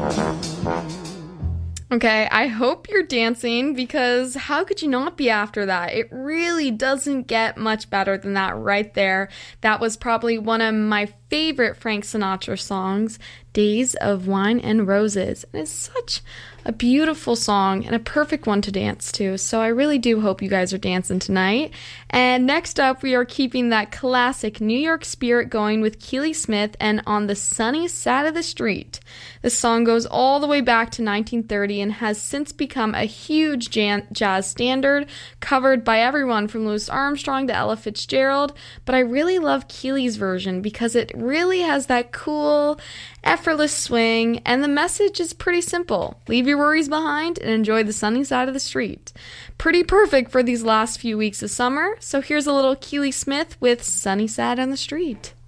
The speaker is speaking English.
Okay, I hope you're dancing because how could you not be after that? It really doesn't get much better than that right there. That was probably one of my favorite Frank Sinatra songs, Days of Wine and Roses. And it's such a beautiful song and a perfect one to dance to. So I really do hope you guys are dancing tonight. And next up, we are keeping that classic New York spirit going with Keely Smith and On the Sunny Side of the Street. This song goes all the way back to 1930 and has since become a huge jazz standard, covered by everyone from Louis Armstrong to Ella Fitzgerald. But I really love Keely's version because it really has that cool, effortless swing, and the message is pretty simple. Leave your worries behind and enjoy the sunny side of the street. Pretty perfect for these last few weeks of summer, so here's a little Keely Smith with Sunny Side on the Street.